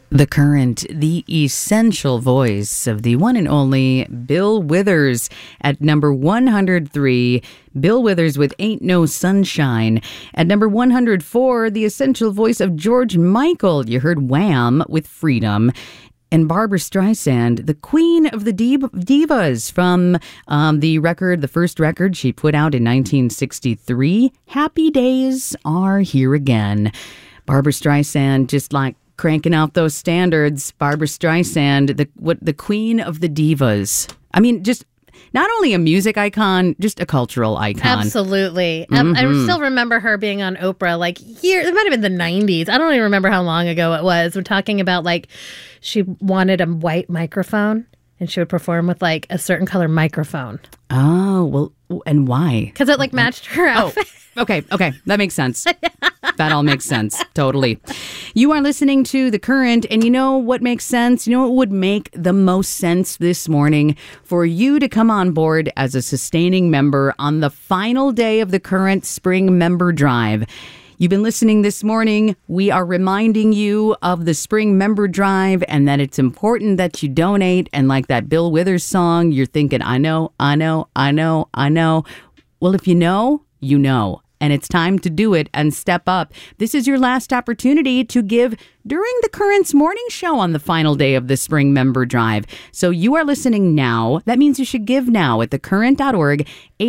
The Current, the essential voice of the one and only Bill Withers at number 103. Bill Withers with Ain't No Sunshine. At number 104, the essential voice of George Michael. You heard Wham with Freedom. And Barbra Streisand, the queen of the divas, from the first record she put out in 1963. Happy Days Are Here Again. Barbra Streisand, just like cranking out those standards. Barbra Streisand, the queen of the divas. I mean, just not only a music icon, just a cultural icon. Absolutely. I still remember her being on Oprah, it might have been the 90s. I don't even remember how long ago it was. We're talking about, she wanted a white microphone, and she would perform with, a certain color microphone. Oh, well, and why? Because it, matched her outfit. Oh, okay. That makes sense. That all makes sense. Totally. You are listening to The Current, and you know what makes sense? You know what would make the most sense this morning? For you to come on board as a sustaining member on the final day of the Current Spring Member Drive. You've been listening this morning. We are reminding you of the Spring Member Drive and that it's important that you donate. And like that Bill Withers song, you're thinking, I know. Well, if you know, you know. And it's time to do it and step up. This is your last opportunity to give during the Current's morning show on the final day of the Spring Member Drive. So you are listening now. That means you should give now at thecurrent.org,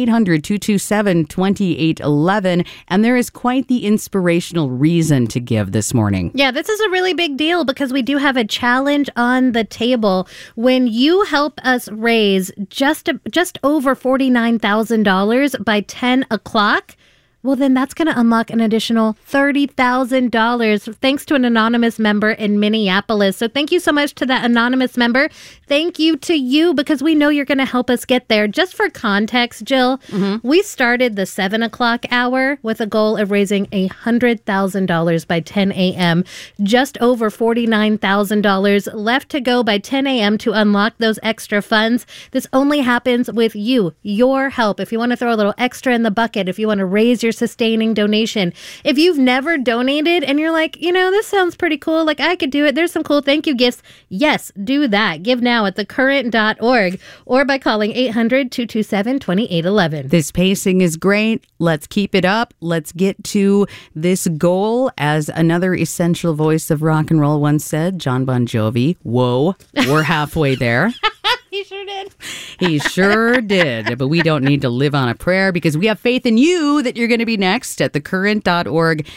800-227-2811. And there is quite the inspirational reason to give this morning. Yeah, this is a really big deal because we do have a challenge on the table. When you help us raise just over $49,000 by 10 o'clock, well, then that's going to unlock an additional $30,000 thanks to an anonymous member in Minneapolis. So thank you so much to that anonymous member. Thank you to you because we know you're going to help us get there. Just for context, Jill, we started the 7 o'clock hour with a goal of raising $100,000 by 10 a.m. Just over $49,000 left to go by 10 a.m. to unlock those extra funds. This only happens with you, your help. If you want to throw a little extra in the bucket, if you want to raise your sustaining donation. If you've never donated and you're like, this sounds pretty cool, I could do it, there's some cool thank you gifts, yes, do that. Give now at thecurrent.org or by calling 800-227-2811. This pacing is great. Let's keep it up. Let's get to this goal. As another essential voice of rock and roll once said, John Bon Jovi, whoa, we're halfway there. He sure did. He sure did. But we don't need to live on a prayer because we have faith in you that you're going to be next at thecurrent.org,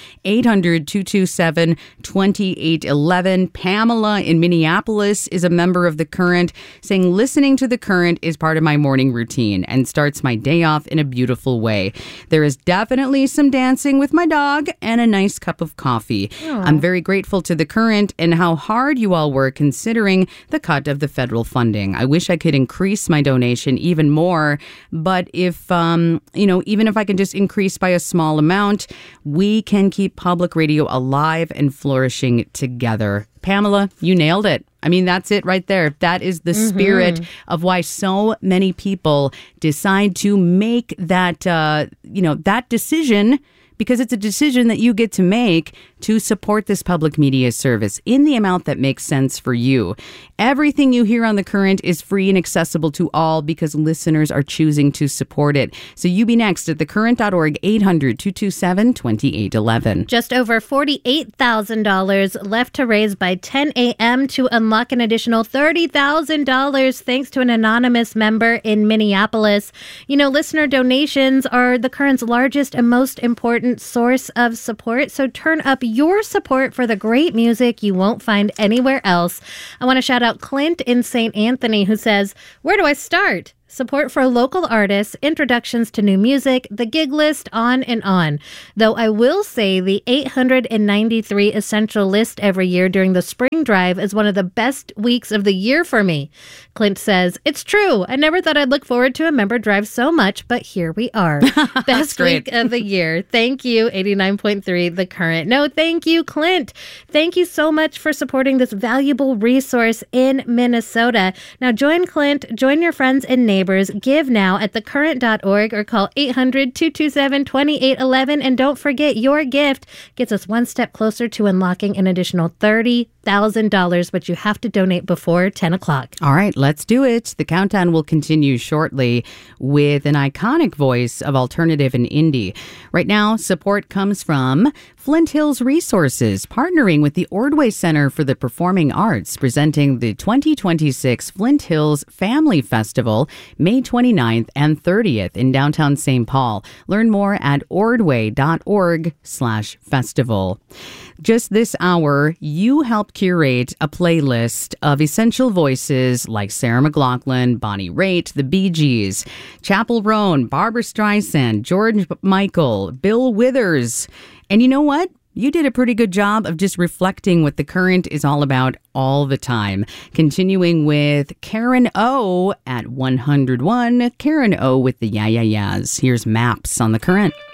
800-227-2811. Pamela in Minneapolis is a member of The Current, saying listening to The Current is part of my morning routine and starts my day off in a beautiful way. There is definitely some dancing with my dog and a nice cup of coffee. Aww. I'm very grateful to The Current and how hard you all work considering the cut of the federal funding. I wish I could increase my donation even more, but if, even if I can just increase by a small amount, we can keep public radio alive and flourishing together. Pamela, you nailed it. I mean, that's it right there. That is the spirit of why so many people decide to make that, that decision, because it's a decision that you get to make to support this public media service in the amount that makes sense for you. Everything you hear on The Current is free and accessible to all because listeners are choosing to support it. So you be next at thecurrent.org, 800-227-2811. Just over $48,000 left to raise by 10 a.m. to unlock an additional $30,000 thanks to an anonymous member in Minneapolis. Listener donations are The Current's largest and most important source of support. So turn up your support for the great music you won't find anywhere else. I want to shout out Clint in St. Anthony who says, where do I start? Support for local artists, introductions to new music, the gig list, on and on. Though I will say the 893 essential list every year during the spring drive is one of the best weeks of the year for me. Clint says, it's true. I never thought I'd look forward to a member drive so much, but here we are. Best week of the year. Thank you, 89.3 The Current. No, thank you, Clint. Thank you so much for supporting this valuable resource in Minnesota. Now join Clint, join your friends and neighbors neighbors. Give now at thecurrent.org or call 800-227-2811. And don't forget, your gift gets us one step closer to unlocking an additional $30,000, but you have to donate before 10 o'clock. All right, let's do it. The countdown will continue shortly with an iconic voice of alternative and indie. Right now, support comes from Flint Hills Resources, partnering with the Ordway Center for the Performing Arts, presenting the 2026 Flint Hills Family Festival, May 29th and 30th in downtown St. Paul. Learn more at ordway.org/festival. Just this hour, you helped curate a playlist of essential voices like Sarah McLachlan, Bonnie Raitt, the Bee Gees, Chappell Roan, Barbra Streisand, George Michael, Bill Withers. And you know what? You did a pretty good job of just reflecting what the current is all about all the time. Continuing with Karen O at 101. Karen O with the Yeah Yeah Yeahs. Here's Maps on the Current.